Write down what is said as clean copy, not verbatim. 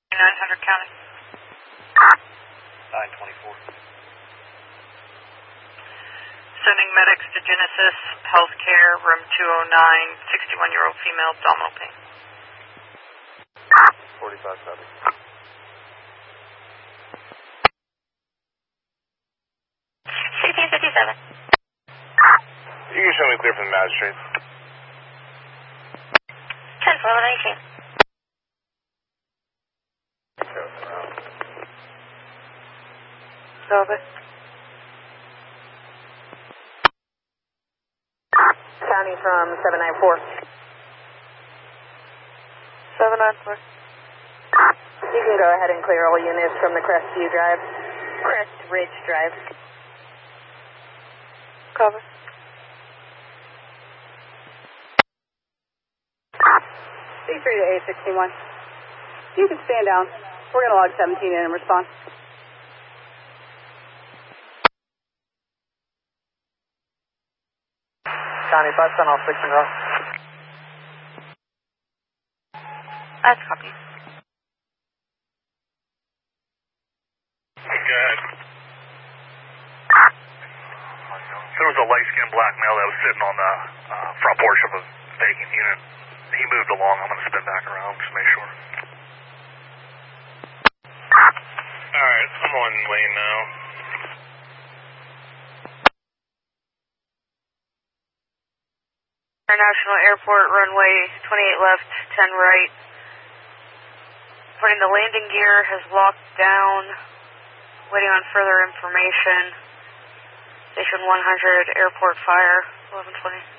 900 County. 924. Sending medics to Genesis Healthcare, room 209, 61-year-old female, abdominal pain. 45 copy. CT-57. You can show me clear from the magistrate. 10-4-18. Over. County from 794. 794. You can go ahead and clear all units from the Crest Ridge Drive. Cover. C3 to A61. You can stand down. We're going to log 17 in and respond. County 510, all 6 and go. That's copy. Good. There was a light-skinned black male that was sitting on the front porch of a vacant unit. He moved along. I'm going to spin back around just to make sure. Alright, I'm on lane now. International Airport, runway 28 left, 10 right. Putting the landing gear has locked down. Waiting on further information. Station 100, airport fire, 1120.